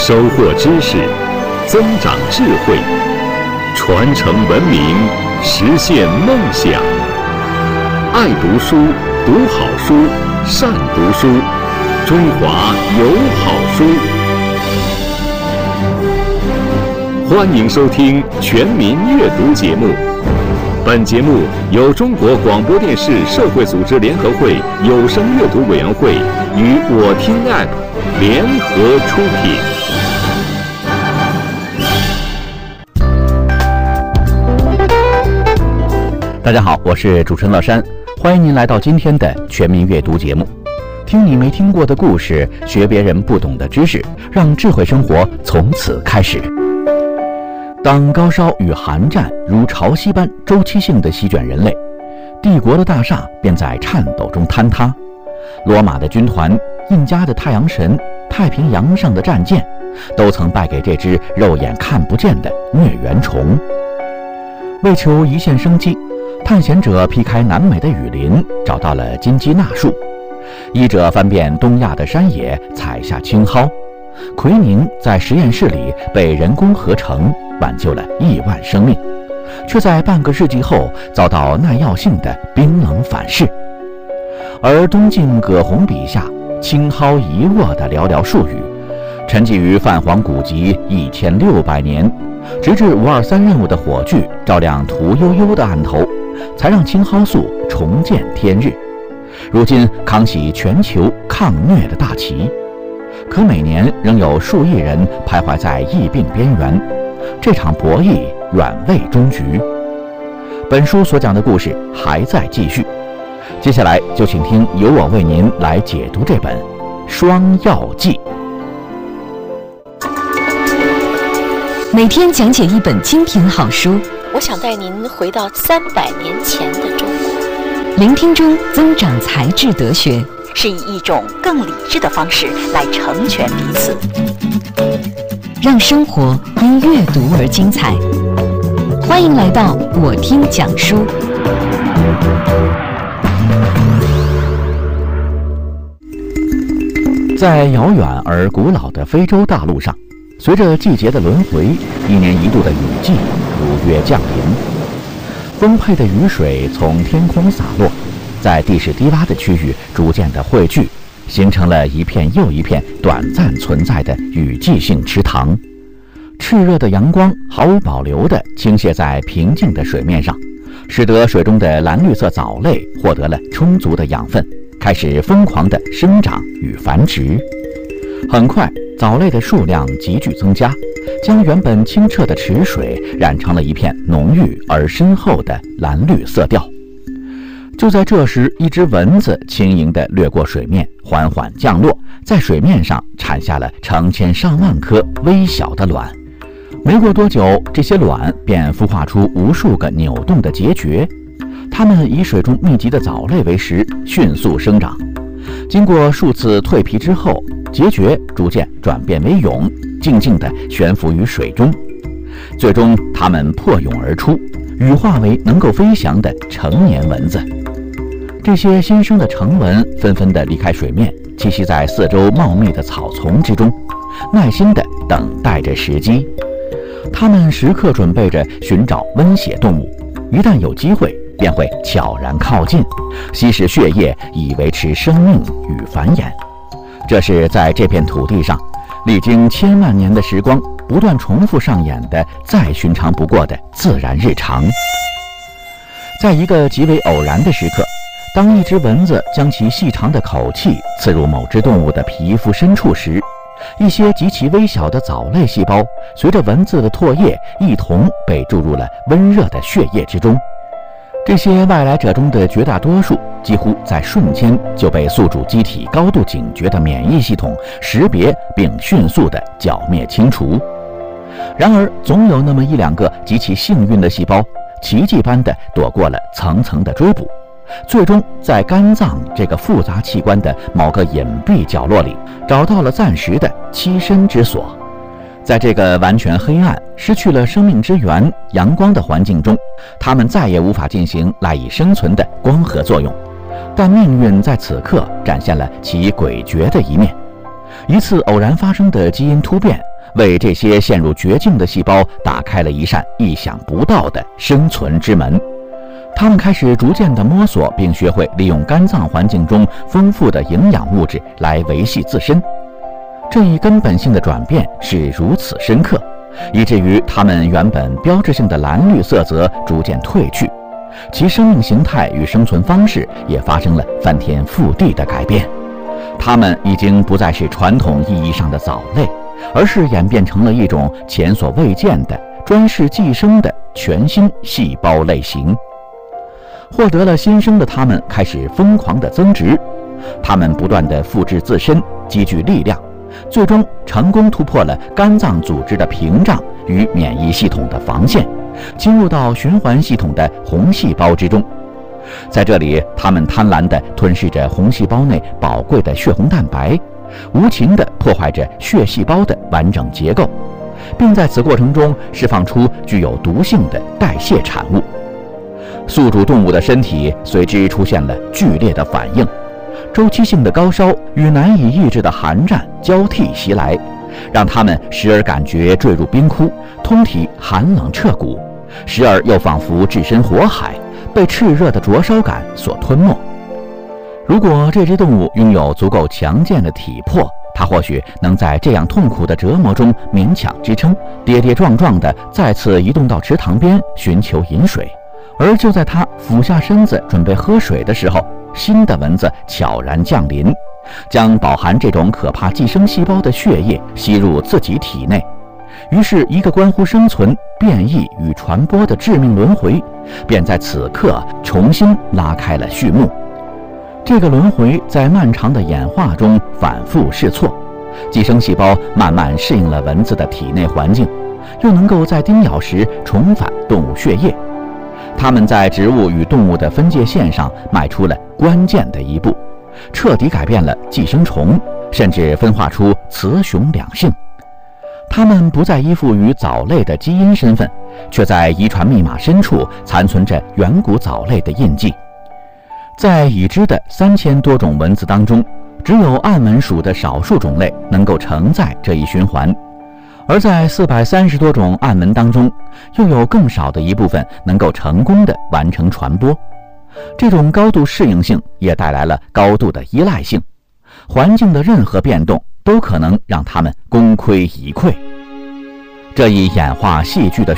收获知识，增长智慧，传承文明，实现梦想。爱读书，读好书，善读书，中华有好书。欢迎收听全民阅读节目。本节目由中国广播电视社会组织联合会有声阅读委员会与我听 App 联合出品。 大家好，我是主持人乐山，欢迎您来到今天的全民阅读节目。听你没听过的故事，学别人不懂的知识，让智慧生活从此开始。当高烧与寒战如潮汐般周期性地席卷人类，帝国的大厦便在颤抖中坍塌，罗马的军团、印加的太阳神、太平洋上的战舰，都曾败给这只肉眼看不见的疟原虫。为求一线生机，探险者劈开南美的雨林，找到了金鸡纳树；医者翻遍东亚的山野，采下青蒿。奎宁在实验室里被人工合成，挽救了亿万生命，却在半个世纪后遭到耐药性的冰冷反噬。而东晋葛洪笔下青蒿一握的寥寥数语，沉寂于泛黄古籍1600年，直至523任务的火炬照亮屠呦呦的案头，才让青蒿素重见天日。如今扛起全球抗疟的大旗，可每年仍有数亿人徘徊在疫病边缘，这场博弈远未终局。本书所讲的故事还在继续，接下来就请听由我为您来解读这本《双药记》。 每天讲解一本精品好书， 我想带您回到300年前的中国， 聆听中增长才智德学， 是以一种更理智的方式来成全彼此， 让生活因阅读而精彩。欢迎来到我听讲书。 在遥远而古老的非洲大陆上，随着季节的轮回，一年一度的雨季如约降临。丰沛的雨水从天空洒落，在地势低洼的区域逐渐的汇聚，形成了一片又一片短暂存在的雨季性池塘。炽热的阳光毫无保留地倾泻在平静的水面上，使得水中的蓝绿色藻类获得了充足的养分，开始疯狂地生长与繁殖。很快，藻类的数量急剧增加，将原本清澈的池水染成了一片浓郁而深厚的蓝绿色调。就在这时，一只蚊子轻盈地掠过水面，缓缓降落，在水面上产下了成千上万颗微小的卵。没过多久，这些卵便孵化出无数个扭动的孑孓，它们以水中密集的藻类为食，迅速生长。经过数次蜕皮之后，孑孓逐渐转变为蛹，静静地悬浮于水中。最终，它们破蛹而出，羽化为能够飞翔的成年蚊子。这些新生的成蚊纷纷地离开水面，栖息在四周茂密的草丛之中，耐心地等待着时机。它们时刻准备着寻找温血动物，一旦有机会，便会悄然靠近，吸食血液以维持生命与繁衍。这是在这片土地上历经千万年的时光不断重复上演的再寻常不过的自然日常。在一个极为偶然的时刻，当一只蚊子将其细长的口气刺入某只动物的皮肤深处时，一些极其微小的藻类细胞随着蚊子的唾液一同被注入了温热的血液之中。这些外来者中的绝大多数几乎在瞬间就被宿主机体高度警觉的免疫系统识别并迅速地剿灭清除。然而，总有那么一两个极其幸运的细胞，奇迹般地躲过了层层的追捕，最终在肝脏这个复杂器官的某个隐蔽角落里，找到了暂时的栖身之所。在这个完全黑暗、失去了生命之源、阳光的环境中，它们再也无法进行赖以生存的光合作用。但命运在此刻展现了其诡谲的一面。 一次偶然发生的基因突变，为这些陷入绝境的细胞打开了一扇意想不到的生存之门。它们开始逐渐地摸索并学会利用肝脏环境中丰富的营养物质来维系自身。这一根本性的转变是如此深刻，以至于它们原本标志性的蓝绿色泽逐渐褪去，其生命形态与生存方式也发生了翻天覆地的改变。它们已经不再是传统意义上的藻类，而是演变成了一种前所未见的专事寄生的全新细胞类型。获得了新生的它们开始疯狂地增殖，它们不断地复制自身，积聚力量，最终成功突破了肝脏组织的屏障与免疫系统的防线，侵入到循环系统的红细胞之中。在这里，它们贪婪地吞噬着红细胞内宝贵的血红蛋白，无情地破坏着血细胞的完整结构，并在此过程中释放出具有毒性的代谢产物。宿主动物的身体随之出现了剧烈的反应，周期性的高烧与难以抑制的寒战交替袭来，让它们时而感觉坠入冰窟，通体寒冷彻骨，时而又仿佛置身火海，被炽热的灼烧感所吞没。如果这只动物拥有足够强健的体魄，它或许能在这样痛苦的折磨中勉强支撑，跌跌撞撞地再次移动到池塘边寻求饮水。而就在它俯下身子准备喝水的时候，新的蚊子悄然降临，将饱含这种可怕寄生细胞的血液吸入自己体内。于是，一个关乎生存、变异与传播的致命轮回便在此刻重新拉开了序幕。这个轮回在漫长的演化中反复试错，寄生细胞慢慢适应了蚊子的体内环境，又能够在叮咬时重返动物血液。它们在植物与动物的分界线上迈出了关键的一步，彻底改变了寄生虫，甚至分化出雌雄两性。它们不再依附于藻类的基因身份，却在遗传密码深处残存着远古藻类的印记。在已知的3000多种蚊子当中，只有暗蚊属的少数种类能够承载这一循环，而在430多种暗蚊当中，又有更少的一部分能够成功地完成传播。这种高度适应性也带来了高度的依赖性，环境的任何变动都可能让它们功亏一篑。这一演化戏剧的